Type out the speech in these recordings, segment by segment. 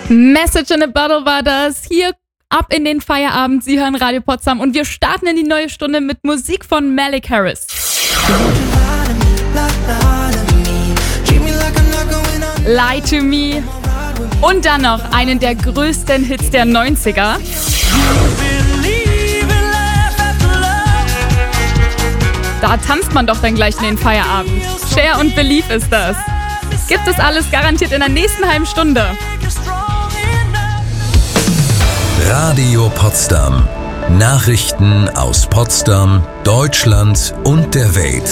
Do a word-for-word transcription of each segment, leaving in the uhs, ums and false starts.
Message in a Bottle war das. Hier ab in den Feierabend. Sie hören Radio Potsdam und wir starten in die neue Stunde mit Musik von Malik Harris. Lie to Me. Und dann noch einen der größten Hits der neunziger. Da tanzt man doch dann gleich in den Feierabend. Cher und Believe ist das. Gibt es alles garantiert in der nächsten halben Stunde. Radio Potsdam. Nachrichten aus Potsdam, Deutschland und der Welt.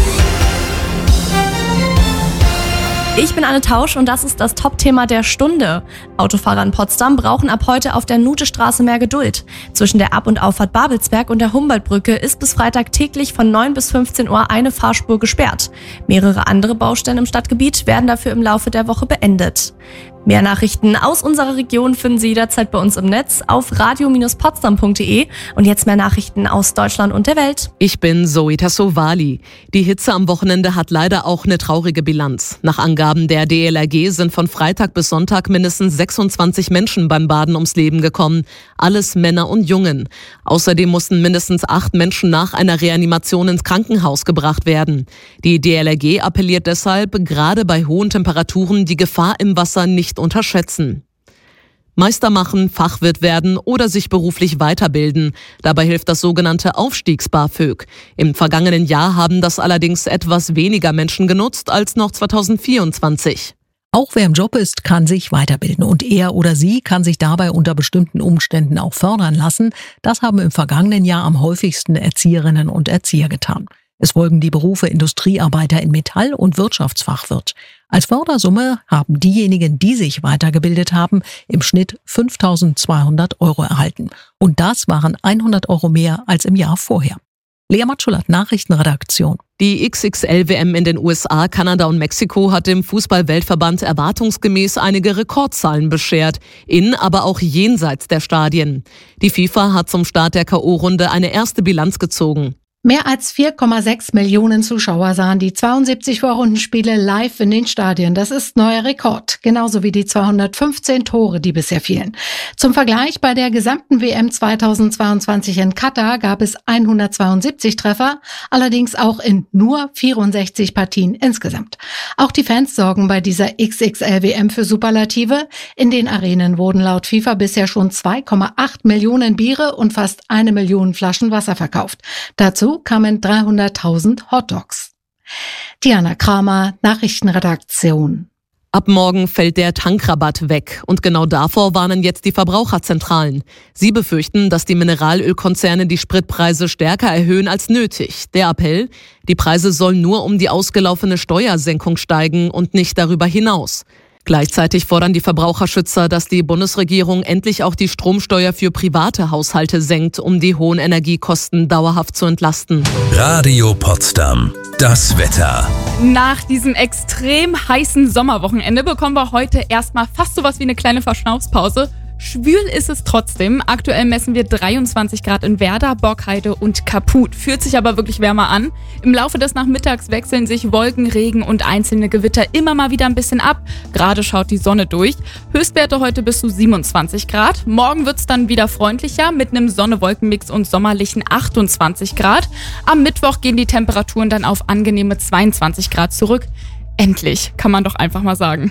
Ich bin Anne Tausch und das ist das Top-Thema der Stunde. Autofahrer in Potsdam brauchen ab heute auf der Nutestraße mehr Geduld. Zwischen der Ab- und Auffahrt Babelsberg und der Humboldtbrücke ist bis Freitag täglich von neun bis fünfzehn Uhr eine Fahrspur gesperrt. Mehrere andere Baustellen im Stadtgebiet werden dafür im Laufe der Woche beendet. Mehr Nachrichten aus unserer Region finden Sie jederzeit bei uns im Netz auf radio Bindestrich potsdam punkt de. Und jetzt mehr Nachrichten aus Deutschland und der Welt. Ich bin Zoe Tassovali. Die Hitze am Wochenende hat leider auch eine traurige Bilanz. Nach Angaben der D L R G sind von Freitag bis Sonntag mindestens sechsundzwanzig Menschen beim Baden ums Leben gekommen. Alles Männer und Jungen. Außerdem mussten mindestens acht Menschen nach einer Reanimation ins Krankenhaus gebracht werden. Die D L R G appelliert deshalb, gerade bei hohen Temperaturen die Gefahr im Wasser nicht unterschätzen. Meister machen, Fachwirt werden oder sich beruflich weiterbilden. Dabei hilft das sogenannte Aufstiegs-BAföG. Im vergangenen Jahr haben das allerdings etwas weniger Menschen genutzt als noch zweitausendvierundzwanzig. Auch wer im Job ist, kann sich weiterbilden und er oder sie kann sich dabei unter bestimmten Umständen auch fördern lassen. Das haben im vergangenen Jahr am häufigsten Erzieherinnen und Erzieher getan. Es folgen die Berufe Industriearbeiter in Metall und Wirtschaftsfachwirt. Als Fördersumme haben diejenigen, die sich weitergebildet haben, im Schnitt fünftausendzweihundert Euro erhalten. Und das waren hundert Euro mehr als im Jahr vorher. Lea Matschulat, Nachrichtenredaktion. Die X X L W M in den U S A, Kanada und Mexiko hat dem Fußball-Weltverband erwartungsgemäß einige Rekordzahlen beschert, in, aber auch jenseits der Stadien. Die FIFA hat zum Start der K O-Runde eine erste Bilanz gezogen. Mehr als vier Komma sechs Millionen Zuschauer sahen die zweiundsiebzig Vorrundenspiele live in den Stadien. Das ist neuer Rekord, genauso wie die zweihundertfünfzehn Tore, die bisher fielen. Zum Vergleich, bei der gesamten W M zweitausendzweiundzwanzig in Katar gab es hundertzweiundsiebzig Treffer, allerdings auch in nur vierundsechzig Partien insgesamt. Auch die Fans sorgen bei dieser X X L W M für Superlative. In den Arenen wurden laut FIFA bisher schon zwei Komma acht Millionen Biere und fast eine Million Flaschen Wasser verkauft. Dazu kamen dreihunderttausend Hotdogs. Diana Kramer, Nachrichtenredaktion. Ab morgen fällt der Tankrabatt weg und genau davor warnen jetzt die Verbraucherzentralen. Sie befürchten, dass die Mineralölkonzerne die Spritpreise stärker erhöhen als nötig. Der Appell: Die Preise sollen nur um die ausgelaufene Steuersenkung steigen und nicht darüber hinaus. Gleichzeitig fordern die Verbraucherschützer, dass die Bundesregierung endlich auch die Stromsteuer für private Haushalte senkt, um die hohen Energiekosten dauerhaft zu entlasten. Radio Potsdam. Das Wetter. Nach diesem extrem heißen Sommerwochenende bekommen wir heute erstmal fast sowas wie eine kleine Verschnaufspause. Schwül ist es trotzdem. Aktuell messen wir dreiundzwanzig Grad in Werder, Borkheide und Kaput. Fühlt sich aber wirklich wärmer an. Im Laufe des Nachmittags wechseln sich Wolken, Regen und einzelne Gewitter immer mal wieder ein bisschen ab. Gerade schaut die Sonne durch. Höchstwerte heute bis zu siebenundzwanzig Grad. Morgen wird es dann wieder freundlicher mit einem Sonne-Wolken-Mix und sommerlichen achtundzwanzig Grad. Am Mittwoch gehen die Temperaturen dann auf angenehme zweiundzwanzig Grad zurück. Endlich, kann man doch einfach mal sagen.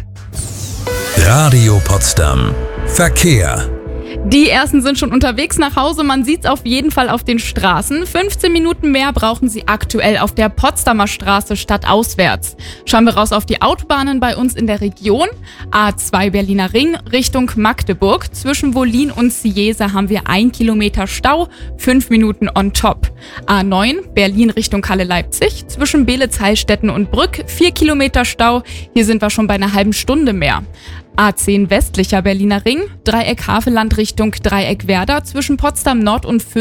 Radio Potsdam. Verkehr. Die ersten sind schon unterwegs nach Hause, man sieht's auf jeden Fall auf den Straßen. fünfzehn Minuten mehr brauchen sie aktuell auf der Potsdamer Straße stadtauswärts. Schauen wir raus auf die Autobahnen bei uns in der Region. A zwei Berliner Ring Richtung Magdeburg. Zwischen Wollin und Ciese haben wir ein Kilometer Stau, fünf Minuten on top. A neun Berlin Richtung Halle-Leipzig. Zwischen Beelitz-Heilstätten und Brück vier Kilometer Stau. Hier sind wir schon bei einer halben Stunde mehr. A zehn westlicher Berliner Ring, Dreieck Havelland Richtung Dreieck Werder zwischen Potsdam Nord und Vögel